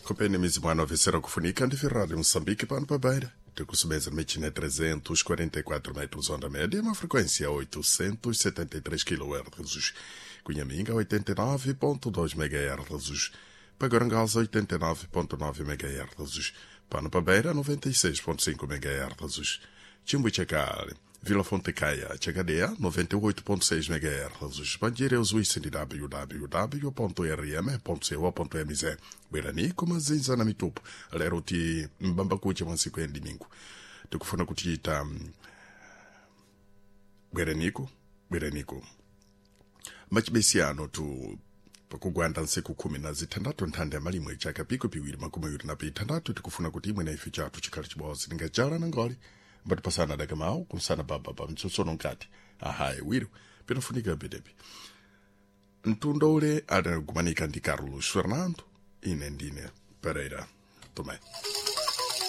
Companhia Mizimana oferecerá kufunika de Ferrari Moçambique para a Beira. De Cusumeza Mechina 344 metros onda média, uma frequência 873 kHz. Cunhaminga 89.2 MHz. Pagorangalza 89.9 MHz. Panapabeira 96.5 MHz. Chimbuchacari, Vila Fontecaia, Chagadea 98.6 MHz. Bandireus Wissini www.rm.co.mz. Berani kuma zinza na mitupu. Lero ti mbamba kuche mansiku endi mingu. Tukufuna kutita Berenico. Machibesiano tu pakugwanda nsiku 16 ntande malimwe chaka piko piwiri makumi yuri na pitandatu tikufuna kuti imwe na ifi chatu chikali chibozi ningajala na ngoli mbati pasana daga mau kumsana baba mtsosono nkati ahai wiru pinofunika bedepi ntundo ule ada gumanika ndi Carlos Fernando ine ndine Pereira Tomé.